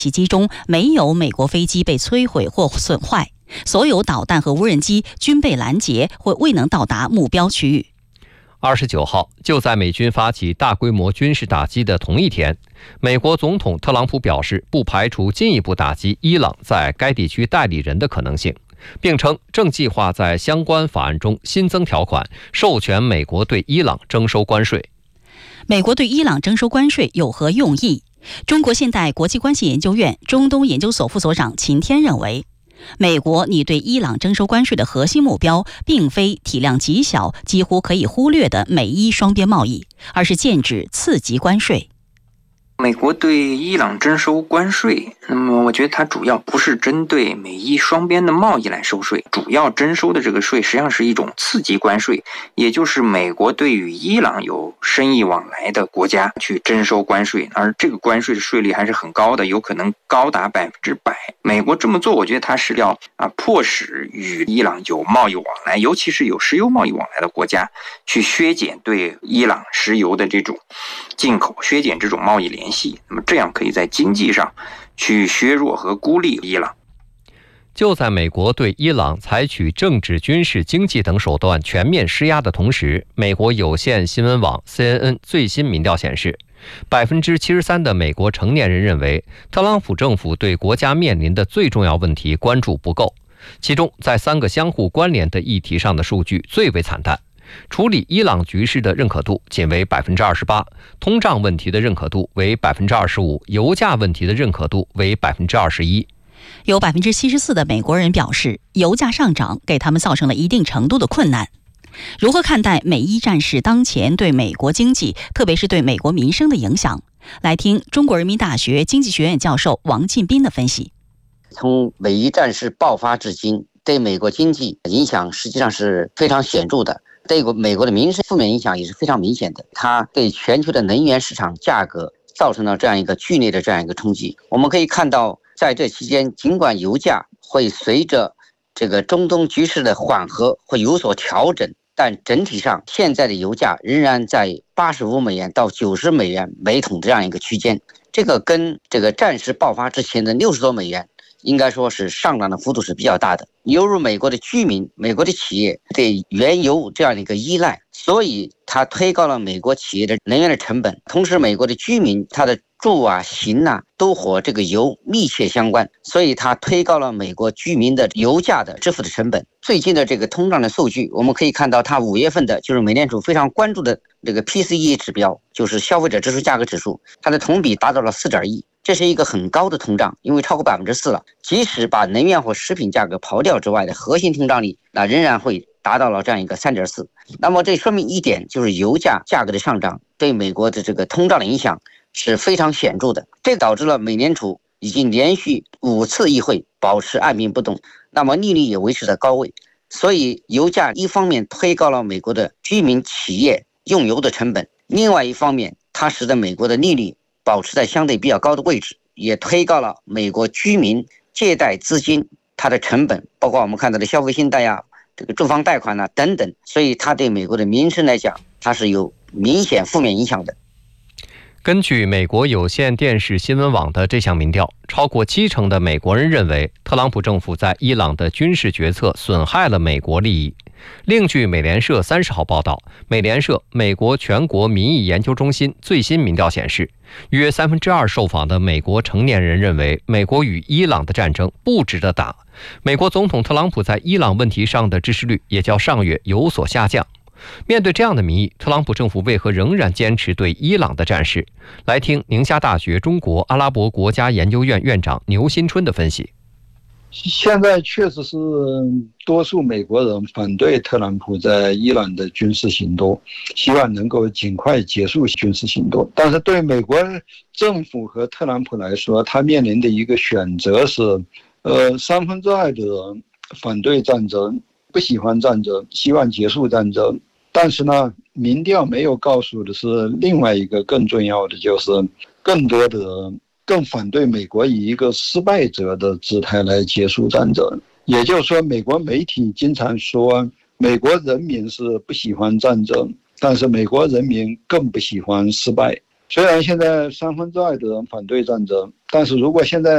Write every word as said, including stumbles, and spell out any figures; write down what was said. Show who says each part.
Speaker 1: 袭击中没有美国飞机被摧毁或损坏，所有导弹和无人机均被拦截或未能到达目标区域。
Speaker 2: 二十九号，就在美军发起大规模军事打击的同一天，美国总统特朗普表示不排除进一步打击伊朗在该地区代理人的可能性，并称正计划在相关法案中新增条款，授权美国对伊朗征收关税。
Speaker 1: 美国对伊朗征收关税有何用意？中国现代国际关系研究院中东研究所副所长秦天认为，美国拟对伊朗征收关税的核心目标，并非体量极小、几乎可以忽略的美伊双边贸易，而是剑指次级关税。
Speaker 3: 美国对伊朗征收关税，那么我觉得它主要不是针对美伊双边的贸易来收税，主要征收的这个税实际上是一种次级关税，也就是美国对与伊朗有生意往来的国家去征收关税，而这个关税的税率还是很高的，有可能高达百分之百。美国这么做，我觉得它是要啊迫使与伊朗有贸易往来，尤其是有石油贸易往来的国家，去削减对伊朗石油的这种进口，削减这种贸易联系，那么这样可以在经济上去削弱和孤立伊朗。
Speaker 2: 就在美国对伊朗采取政治、军事、经济等手段全面施压的同时，美国有线新闻网 C N N 最新民调显示， 百分之七十三 的美国成年人认为特朗普政府对国家面临的最重要问题关注不够，其中在三个相互关联的议题上的数据最为惨淡。处理伊朗局势的认可度仅为 百分之二十八， 通胀问题的认可度为 百分之二十五， 油价问题的认可度为 百分之二十一。
Speaker 1: 有 百分之七十四 的美国人表示，油价上涨给他们造成了一定程度的困难。如何看待美伊战事当前对美国经济，特别是对美国民生的影响？来听中国人民大学经济学院教授王进斌的分析。
Speaker 4: 从美伊战事爆发至今，对美国经济影响实际上是非常显著的，对美国的民生负面影响也是非常明显的。它对全球的能源市场价格造成了这样一个剧烈的这样一个冲击。我们可以看到，在这期间，尽管油价会随着这个中东局势的缓和会有所调整，但整体上现在的油价仍然在八十五美元到九十美元每桶这样一个区间，这个跟这个战事爆发之前的六十多美元应该说是上涨的幅度是比较大的。由于美国的居民、美国的企业对原油这样的一个依赖，所以它推高了美国企业的能源的成本，同时美国的居民他的住啊、行啊都和这个油密切相关，所以它推高了美国居民的油价的支付的成本。最近的这个通胀的数据，我们可以看到，它五月份的就是美联储非常关注的这个 P C E 指标，就是消费者支出价格指数，它的同比达到了 四点一， 这是一个很高的通胀，因为超过 百分之四 了。即使把能源和食品价格刨掉之外的核心通胀率，那仍然会达到了这样一个 三点四。 那么这说明一点，就是油价价格的上涨对美国的这个通胀的影响是非常显著的，这导致了美联储已经连续五次议会保持按兵不动，那么利率也维持在高位，所以油价一方面推高了美国的居民企业用油的成本，另外一方面它使得美国的利率保持在相对比较高的位置，也推高了美国居民借贷资金它的成本，包括我们看到的消费信贷呀、这个住房贷款啊等等，所以它对美国的民生来讲，它是有明显负面影响的。
Speaker 2: 根据美国有线电视新闻网的这项民调，超过七成的美国人认为特朗普政府在伊朗的军事决策损害了美国利益。另据美联社三十号报道，美联社美国全国民意研究中心最新民调显示，约三分之二受访的美国成年人认为美国与伊朗的战争不值得打。美国总统特朗普在伊朗问题上的支持率也较上月有所下降。面对这样的民意，特朗普政府为何仍然坚持对伊朗的战事？来听宁夏大学中国阿拉伯国家研究院院长牛新春的分析。
Speaker 5: 现在确实是多数美国人反对特朗普在伊朗的军事行动，希望能够尽快结束军事行动。但是对美国政府和特朗普来说，他面临的一个选择是，呃，三分之二的人反对战争，不喜欢战争，希望结束战争。但是呢，民调没有告诉的是另外一个更重要的，就是更多的人更反对美国以一个失败者的姿态来结束战争。也就是说，美国媒体经常说美国人民是不喜欢战争，但是美国人民更不喜欢失败。虽然现在三分之二的人反对战争，但是如果现在